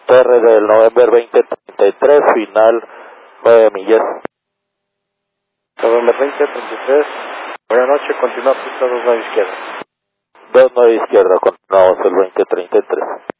Torre del November 2033, final 9 millas. November 2033, buenas noches, continúa pista 29 izquierda. 29 izquierda, continuamos el 2033.